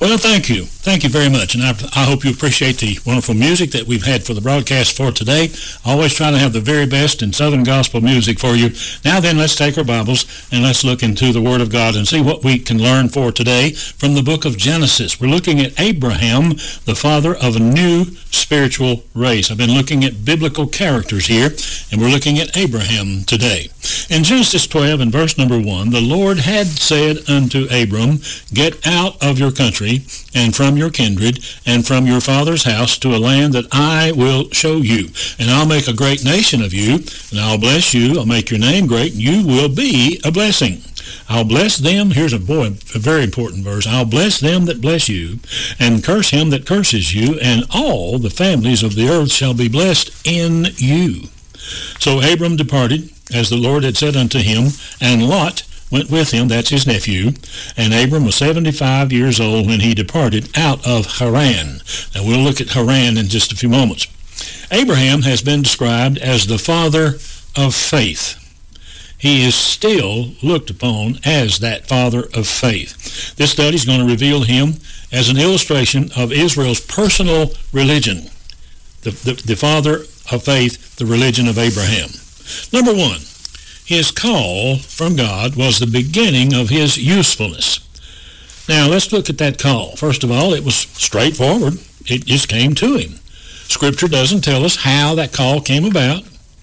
Well, thank you. Thank you very much. And I hope you appreciate the wonderful music that we've had for the broadcast for today. I always try to have the very best in Southern gospel music for you. Now then, let's take our Bibles and let's look into the Word of God and see what we can learn for today from the book of Genesis. We're looking at Abraham, the father of a new spiritual race. I've been looking at biblical characters here, and we're looking at Abraham today. In Genesis 12 and verse number 1, the Lord had said unto Abram, Get out of your country, and from your kindred, and from your father's house, to a land that I will show you. And I'll make a great nation of you, and I'll bless you, I'll make your name great, and you will be a blessing. I'll bless them, here's a very important verse, I'll bless them that bless you, and curse him that curses you, and all the families of the earth shall be blessed in you. So Abram departed, as the Lord had said unto him, and Lot went with him, that's his nephew, and Abram was 75 years old when he departed out of Haran. Now we'll look at Haran in just a few moments. Abraham has been described as the father of faith. He is still looked upon as that father of faith. This study is going to reveal him as an illustration of Israel's personal religion, the father of faith, the religion of Abraham. Number one, his call from God was the beginning of his usefulness. Now, let's look at that call. First of all, it was straightforward. It just came to him. Scripture doesn't tell us how that call came about.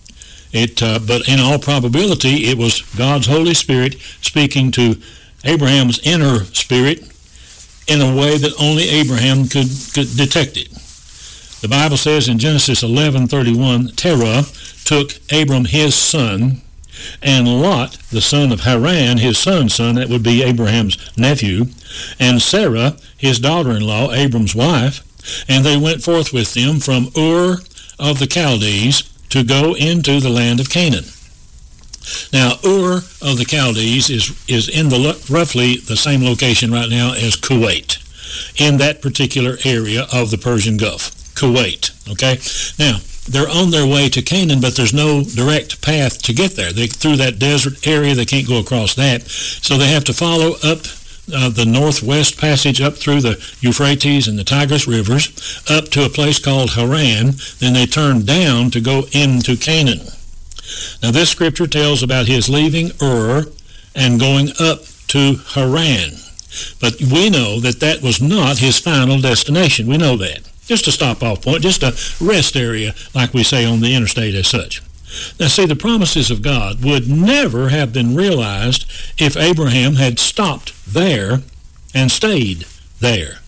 But in all probability, it was God's Holy Spirit speaking to Abraham's inner spirit in a way that only Abraham could detect it. The Bible says in Genesis 11:31, Terah took Abram his son, and Lot, the son of Haran, his son's son, that would be Abraham's nephew, and Sarah, his daughter-in-law, Abram's wife, and they went forth with them from Ur of the Chaldees to go into the land of Canaan. Now, Ur of the Chaldees is in roughly the same location right now as Kuwait, in that particular area of the Persian Gulf, Kuwait, okay? Now, they're on their way to Canaan, but there's no direct path to get there. Through that desert area, they can't go across that, so they have to follow up the northwest passage up through the Euphrates and the Tigris rivers up to a place called Haran. Then they turn down to go into Canaan. Now this scripture tells about his leaving Ur and going up to Haran. But we know that that was not his final destination. We know that. Just a stop-off point, just a rest area, like we say on the interstate as such. Now see, the promises of God would never have been realized if Abraham had stopped there and stayed there.